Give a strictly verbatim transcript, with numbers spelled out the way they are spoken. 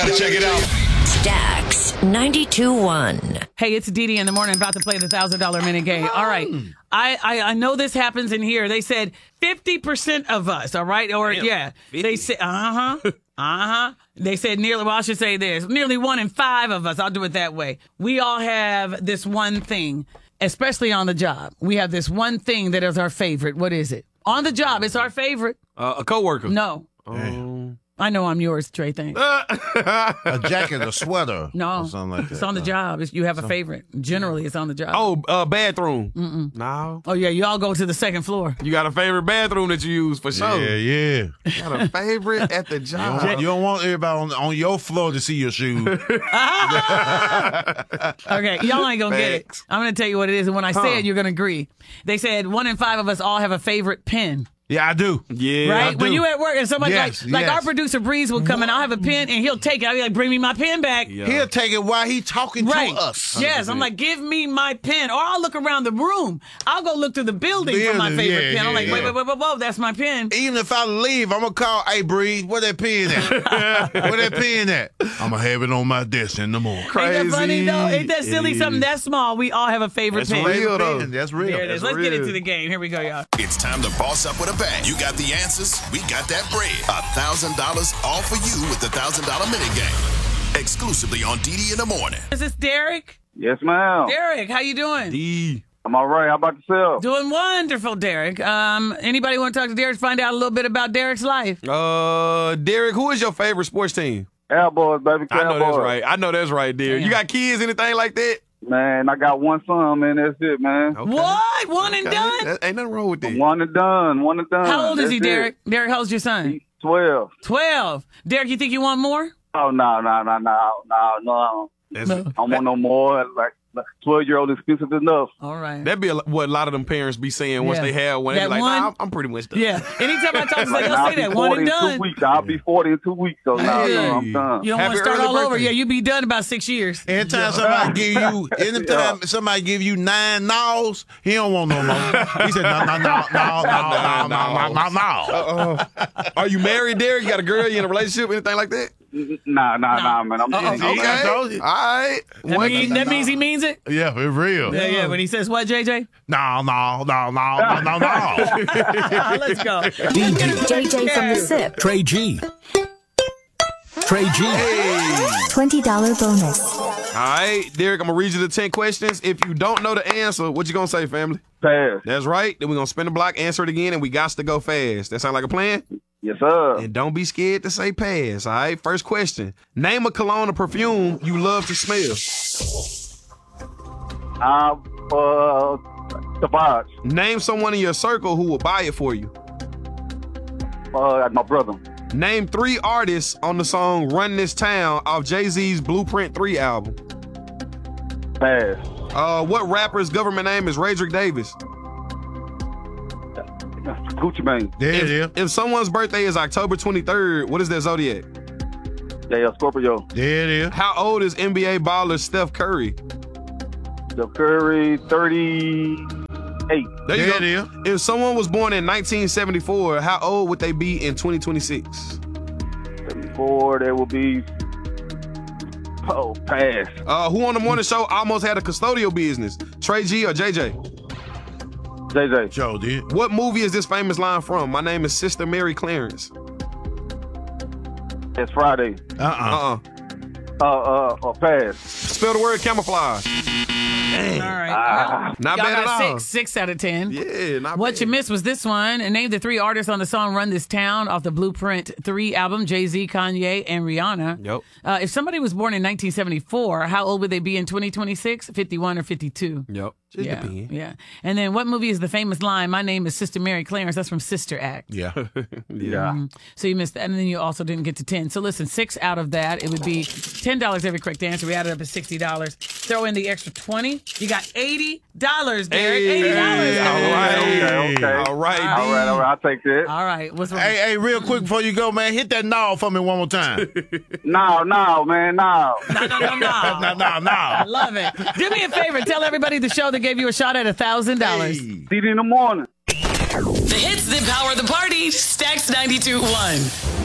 Check it out. Stacks ninety-two point one. Hey, it's Dee Dee in the morning, about to play the one thousand dollars minute game. All right. I, I, I know this happens in here. They said fifty percent of us, all right? Or, Damn, yeah. fifty They said, uh-huh, uh-huh. They said nearly, well, I should say this, nearly one in five of us, I'll do it that way. We all have this one thing, especially on the job. We have this one thing that is our favorite. What is it? On the job, it's our favorite. Uh, a coworker. No. Um, I know I'm yours, Trey, thanks. A jacket, a sweater. No, Or something like that. it's on the job. It's, you have a favorite. Generally, it's on the job. oh, uh, bathroom. Mm-mm. No. Oh, yeah, you all go to the second floor. You got a favorite bathroom that you use for sure. Yeah, yeah. You got a favorite at the You job. don't, you don't want everybody on, on your floor to see your shoes. Okay, y'all ain't gonna get it. Facts. I'm gonna tell you what it is, and when I say Huh. it, you're gonna agree. They said one in five of us all have a favorite pen. Yeah, I do. Yeah. Right? I When do. you at work and somebody Yes, like like yes. our producer Breeze will come and I'll have a pen and he'll take it. I'll be like, bring me my pen back. Yeah. He'll take it while he talking Right. to us. Yes. I'm like, give me my pen. Or I'll look around the room. I'll go look through the building for my Building, favorite yeah, pen. I'm like, yeah, wait, yeah. wait, wait, wait, whoa, that's my pen. Even if I leave, I'm going to call, hey, Bree, where that pen at? Where that pen at? I'm going to have it on my desk in the morning. Ain't that funny though? Ain't that silly? It Something is. that small. We all have a favorite That's pen. real, though. Pen, That's real. There it is. That's Let's get real. into the game. Here we go, y'all. It's time to boss up with a bang. You got the answers. We got that bread. A thousand dollars all for you with the thousand dollar minute game. Exclusively on D D in the morning. Is this Derek? Yes, ma'am. Derek, how you doing? D. I'm all right. How about yourself? Doing wonderful, Derek. Um, anybody want to talk to Derek? Find out a little bit about Derek's life. Uh, Derek, who is your favorite sports team? Cowboys, baby. I know Cowboys. that's right. I know that's right, Derek. Damn. You got kids, anything like that? Man, I got one son, man. That's it, man. Okay. What? One and Okay. done? That- ain't nothing wrong with that. One and done. One and done. How old is he, That's it. Derek? Derek, how old's your son? He's twelve. Twelve. Derek, you think you want more? Oh, no, no, no, no, no, no. That's, No. I don't want no more. Like, like twelve-year-old expensive enough. All right. That'd be a, what a lot of them parents be saying once Yeah. they have one. They That be like, one- nah, I'm, I'm pretty much done. Yeah. Anytime I talk to somebody, Like, they'll I'll say be that. One forty and in two done. weeks. I'll be forty in two weeks. So, no, Hey. no, I'm done. You don't want Happy to start early all over. birthday. Yeah, you be done about six years. Anytime somebody give you, anytime somebody give you nine no's, he don't want no more. He said, no, no, no, no, no, no, no, no, no, no. Are you married, Derek? You got a girl? You in a relationship? Anything like that? Nah, nah, nah, man. I'm Uh-oh. busy. See, I told you. All right. That, What- mean, that means he means it? Yeah, it's real. Yeah, yeah. When he says what, J J? No, no, no, no, no, no, no. Let's go. D D. J J from the SIP. Trey G. Trey G. twenty dollars bonus. All right, Derek, I'm going to read you the ten questions. If you don't know the answer, what you going to say, family? Pass. That's right. Then we're going to spin the block, answer it again, and we got to go fast. That sound like a plan? Yes, sir. And don't be scared to say pass, all right? First question. Name a cologne or perfume you love to smell. Uh, uh, Savage. Name someone in your circle who will buy it for you. Uh, my brother. Name three artists on the song Run This Town off Jay-Z's Blueprint three album. Pass. Uh, what rapper's government name is Radrick Davis? Gucci Mane. There it is. If someone's birthday is October twenty-third, what is their zodiac? Yeah, Scorpio. There it is. How old is N B A baller Steph Curry? Steph Curry, thirty-eight. There you There go. it is. If someone was born in nineteen seventy-four, how old would they be in twenty twenty-six? seventy-four, there will be. Oh, pass. Uh, who on the morning show almost had a custodial business? Trey G or J J? J J. Joe did. What movie is this famous line from? My name is Sister Mary Clarence. It's Friday. Uh-uh. Uh-uh. Uh, uh, uh, pass. Spell the word camouflage. All right. Ah. Not Y'all bad at got all. six, six out of ten. Yeah, not What bad. you missed was this one. And name the three artists on the song Run This Town off the Blueprint three album, Jay-Z, Kanye, and Rihanna. Yep. Uh, if somebody was born in nineteen seventy-four, how old would they be in twenty twenty-six? fifty-one or fifty-two? Yep. Just Yeah, depend. yeah. And then what movie is the famous line, my name is Sister Mary Clarence? That's from Sister Act. Yeah. Yeah. So you missed that. And then you also didn't get to ten. So listen, six out of that, it would be ten dollars every correct answer. We added up at sixty dollars. Throw in the extra twenty. You got eighty dollars, Derek. Hey, eighty dollars. all right. Okay, okay. All right, D. All right, all right. I'll take that. All right. What's wrong? Hey, hey, real quick before you go, man, hit that knob for me one more time. No, no, man, no. No, no, no, no. no, no, I no. love it. Do me a favor. Tell everybody the show that gave you a shot at one thousand dollars. Hey. D D in the morning. The hits that power the party. Stacks ninety-two point one.